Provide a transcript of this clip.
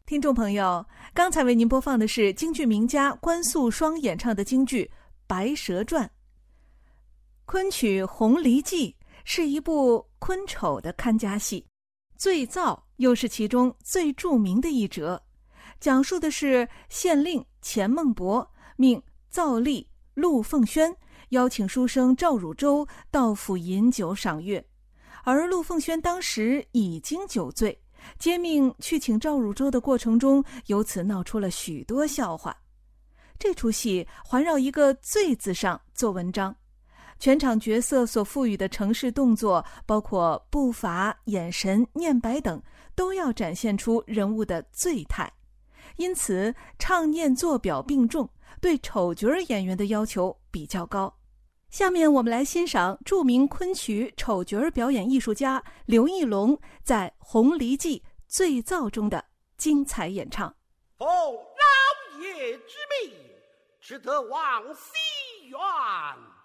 听众朋友，刚才为您播放的是京剧名家关素霜演唱的京剧《白蛇传》。昆曲《红梨记》是一部昆丑的看家戏，醉造又是其中最著名的一折，讲述的是县令钱孟博命造吏陆凤轩邀请书生赵汝州到府饮酒赏月，而陆凤轩当时已经酒醉，接命去请赵汝州的过程中，由此闹出了许多笑话。这出戏环绕一个醉字上做文章，全场角色所赋予的程式动作，包括步伐、眼神、念白等，都要展现出人物的醉态，因此唱念做表并重，对丑角演员的要求比较高。下面我们来欣赏著名昆曲丑角表演艺术家刘义隆在《红梨记》醉造中的精彩演唱。 奉老爷之命，只得往西园